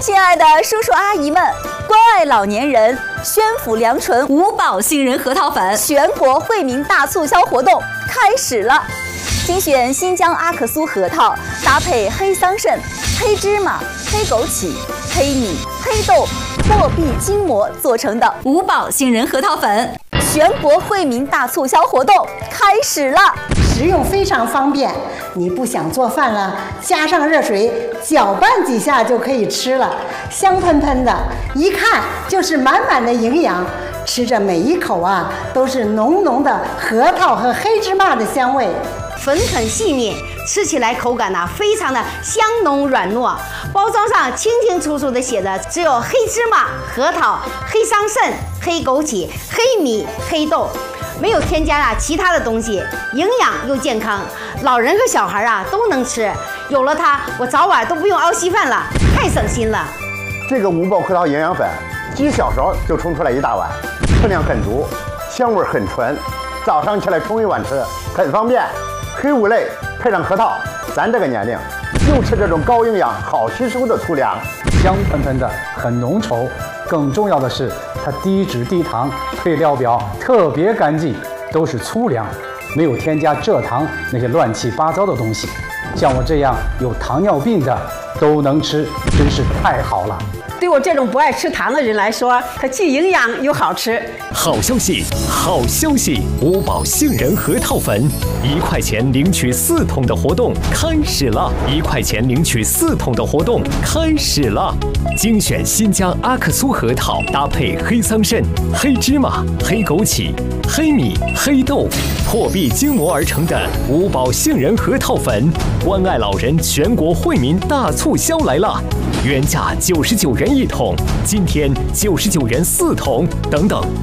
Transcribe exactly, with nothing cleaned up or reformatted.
亲爱的叔叔阿姨们，关爱老年人，宣府良醇五宝杏仁核桃粉全国惠民大促销活动开始了！精选新疆阿克苏核桃，搭配黑桑葚、黑芝麻、黑枸杞、黑米、黑豆、破壁筋膜做成的五宝杏仁核桃粉，全国惠民大促销活动开始了！ 食用非常方便，你不想做饭了，加上热水搅拌几下就可以吃了，香喷喷的，一看就是满满的营养。吃着每一口啊，都是浓浓的核桃和黑芝麻的香味。 粉很细腻，吃起来口感呢、啊、非常的香浓软糯。包装上清清楚楚的写着，只有黑芝麻、核桃、黑桑葚、黑枸杞、黑米、黑豆，没有添加啊其他的东西，营养又健康，老人和小孩啊都能吃。有了它，我早晚都不用熬稀饭了，太省心了。 这个五宝核桃营养粉，几小勺就冲出来一大碗，分量很足，香味很纯，早上起来冲一碗吃，很方便。黑五类配上核桃，咱这个年龄就吃这种高营养、好吸收的粗粮， 香喷喷的，很浓稠。更重要的是，它低脂低糖，配料表特别干净，都是粗粮，没有添加蔗糖那些乱七八糟的东西。像我这样有糖尿病的都能吃，真是太好了。 对我这种不爱吃糖的人来说，它既营养又好吃。 好消息，好消息！五宝杏仁核桃粉，一块钱领取四桶的活动开始了！一块钱领取四桶的活动开始了！精选新疆阿克苏核桃，搭配黑桑葚、黑芝麻、黑枸杞、黑米、黑豆，破壁筋膜而成的五宝杏仁核桃粉，关爱老人全国惠民大促销来了！原价九十九元一桶，今天九十九元四桶，等等。